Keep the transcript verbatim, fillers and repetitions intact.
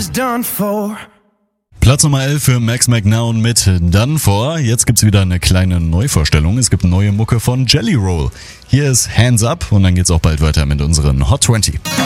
done for. Platz Nummer elf für Max McNown mit Done For. Jetzt gibt's wieder eine kleine Neuvorstellung. Es gibt neue Mucke von Jelly Roll. Hier ist Hands Up und dann geht's auch bald weiter mit unseren Hot zwanzig.